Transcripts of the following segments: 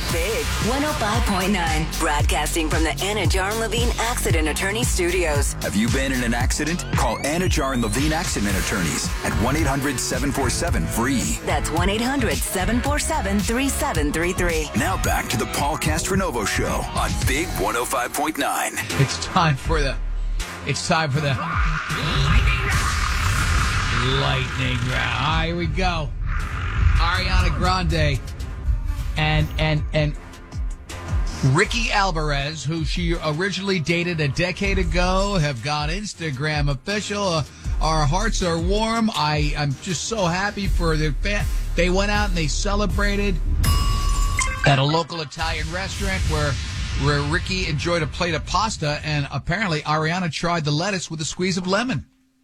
Big 105.9. Broadcasting from the Anna Jar and Levine Accident Attorney Studios. Have you been in an accident? Call Anna Jar and Levine Accident Attorneys at 1-800-747-FREE. That's 1-800-747-3733. Now back to the Paul Castronovo Show on Big 105.9. It's time for the lightning round. All right, here we go. Ariana Grande and Ricky Alvarez, who she originally dated a decade ago, have gone Instagram official. Our hearts are warm. I'm just so happy for their fan. They went out and they celebrated at a local Italian restaurant where Ricky enjoyed a plate of pasta, and apparently Ariana tried the lettuce with a squeeze of lemon.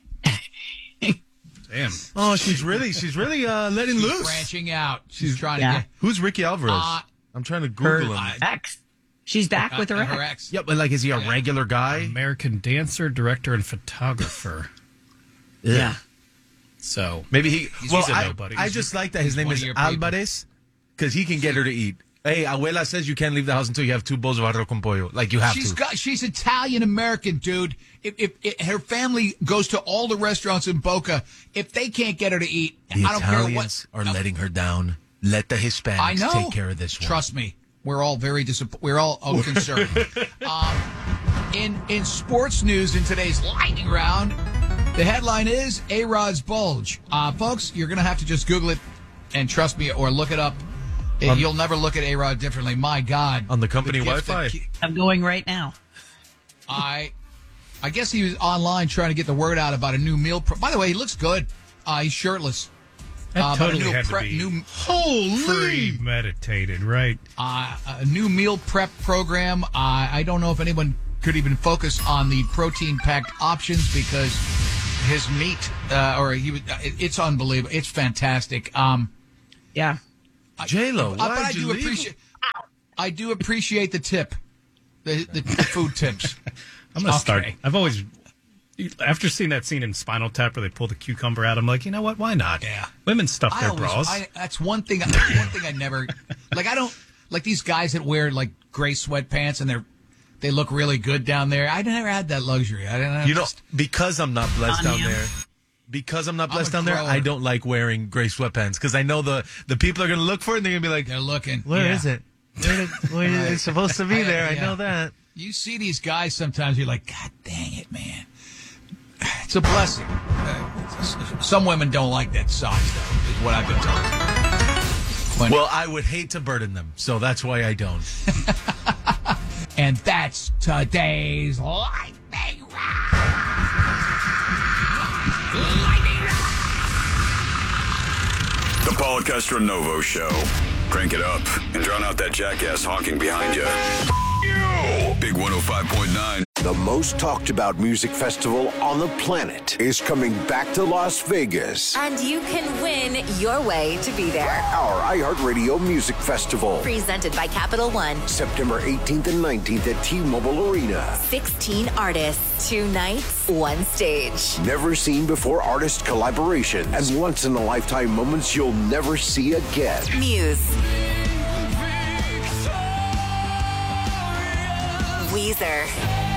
Damn. Oh, she's really letting loose. Branching out. She's trying to get. Who's Ricky Alvarez? I'm trying to Google him. Ex. She's back with her ex. Yeah, but is he a regular guy? American dancer, director, and photographer. Yeah. So maybe he's a nobody. I just like that his name is Alvarez because he can get her to eat. Hey, Abuela says you can't leave the house until you have 2 bowls of arroz con pollo. Like, you have to. She's Italian-American, dude. If her family goes to all the restaurants in Boca, if they can't get her to eat, the I don't care what. Italians are letting her down. Let the Hispanics take care of this one. Trust me. We're all very disappointed. We're all concerned. In sports news in today's lightning round, the headline is A-Rod's bulge. Folks, you're going to have to just Google it and trust me or look it up. You'll never look at A-Rod differently. My God. On the company Wi-Fi. I'm going right now. I guess he was online trying to get the word out about a new meal. By the way, he looks good. He's shirtless. That totally had to be premeditated, right? A new meal prep program. I don't know if anyone could even focus on the protein-packed options because his meat, it's unbelievable. It's fantastic. Yeah. J-Lo, I do appreciate the tip, the food tips. I'm gonna start. I've always, after seeing that scene in Spinal Tap where they pull the cucumber out, I'm like, you know what? Why not? Yeah, women stuff their bras. That's one thing. I never like. I don't like these guys that wear like gray sweatpants and they look really good down there. I never had that luxury. I didn't. Because I'm not blessed down there. Because I'm not blessed down there, I don't like wearing gray sweatpants because I know the people are going to look for it and they're going to be like, they're looking. Where is it? Where is it supposed to be there? I know that. You see these guys sometimes, you're like, God dang it, man. It's a blessing. Some women don't like that size, though, is what I've been told. Well, I would hate to burden them, so that's why I don't. And that's today's Lightning Round. The Paul Castronovo Show. Crank it up and drown out that jackass honking behind you. Big 105.9. The most talked about music festival on the planet is coming back to Las Vegas. And you can win your way to be there. Our iHeartRadio Music Festival. Presented by Capital One. September 18th and 19th at T-Mobile Arena. 16 artists, 2 nights, 1 stage. Never seen before artist collaborations and once-in-a-lifetime moments you'll never see again. Muse. Weezer.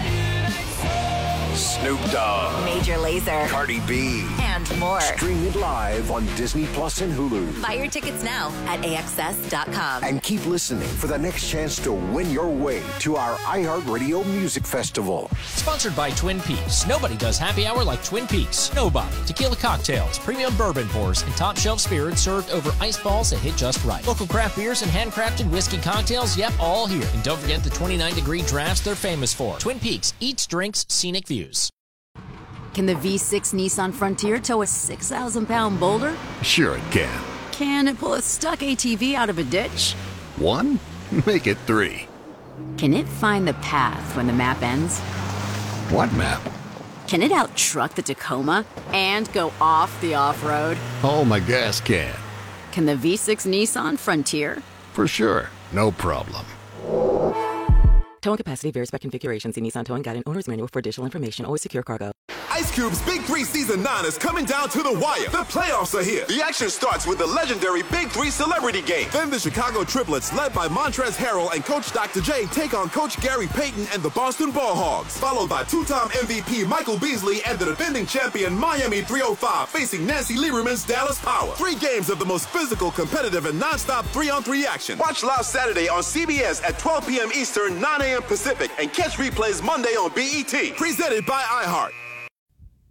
Snoop Dogg. Major Lazer. Cardi B. And more. Stream it live on Disney Plus and Hulu. Buy your tickets now at AXS.com. And keep listening for the next chance to win your way to our iHeartRadio Music Festival. Sponsored by Twin Peaks. Nobody does happy hour like Twin Peaks. Nobody. Tequila cocktails, premium bourbon pours, and top shelf spirits served over ice balls that hit just right. Local craft beers and handcrafted whiskey cocktails, yep, all here. And don't forget the 29-degree drafts they're famous for. Twin Peaks. Eats, drinks, scenic views. Can the V6 Nissan Frontier tow a 6,000-pound boulder? Sure it can. Can it pull a stuck ATV out of a ditch? 1? Make it 3. Can it find the path when the map ends? What map? Can it out-truck the Tacoma and go off the off-road? Oh, my gas can. Can the V6 Nissan Frontier? For sure. No problem. Towing capacity varies by configuration. See Nissan Towing Guide and Owner's Manual for additional information. Always secure cargo. Ice Cube's Big 3 Season 9 is coming down to the wire. The playoffs are here. The action starts with the legendary Big 3 Celebrity Game. Then the Chicago Triplets, led by Montrezl Harrell and Coach Dr. J, take on Coach Gary Payton and the Boston Ball Hogs. Followed by two-time MVP Michael Beasley and the defending champion Miami 305 facing Nancy Lieberman's Dallas Power. 3 games of the most physical, competitive, and non-stop 3-on-3 action. Watch live Saturday on CBS at 12 p.m. Eastern, 9 a.m. Pacific, and catch replays Monday on BET. Presented by iHeart.